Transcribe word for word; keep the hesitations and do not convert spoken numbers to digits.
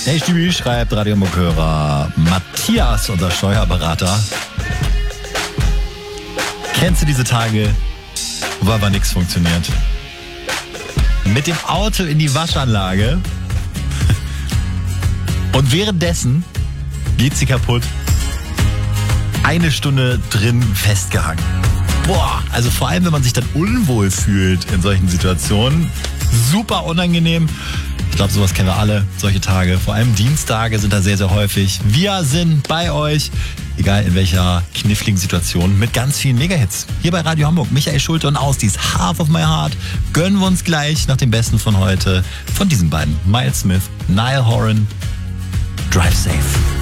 Hey Stübi, schreibt Radio Hamburg-Hörer Matthias, unser Steuerberater. Kennst du diese Tage, wo aber nichts funktioniert? Mit dem Auto in die Waschanlage und währenddessen geht sie kaputt. Eine Stunde drin festgehangen. Boah, also vor allem, wenn man sich dann unwohl fühlt in solchen Situationen. Super unangenehm. Ich glaube, sowas kennen wir alle, solche Tage. Vor allem Dienstage sind da sehr, sehr häufig. Wir sind bei euch, egal in welcher kniffligen Situation, mit ganz vielen Megahits. Hier bei Radio Hamburg, Michael Schulte und Austis, Half of My Heart. Gönnen wir uns gleich nach dem Besten von heute von diesen beiden. Miles Smith, Niall Horan, Drive Safe.